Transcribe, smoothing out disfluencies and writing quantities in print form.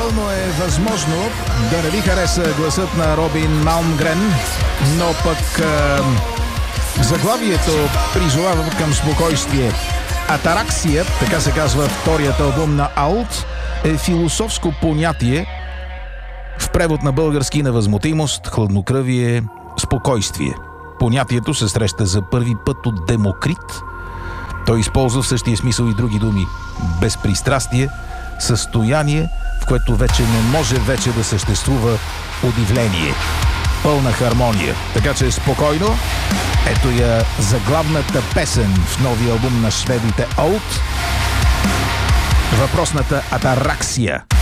напълно е възможно да не ви хареса гласът на Робин Малмгрен, но пък заглавието призовава към спокойствие. Атараксия, така се казва вторият албум на Alt, е философско понятие, в превод на български невъзмутимост, хладнокръвие, спокойствие. Понятието се среща за първи път от Демокрит. Той използва в същия смисъл и други думи. Безпристрастие, състояние, в което вече не може вече да съществува удивление. Пълна хармония. Така че спокойно, ето я заглавната песен в новия албум на шведите Alt. Въпросната Атараксия.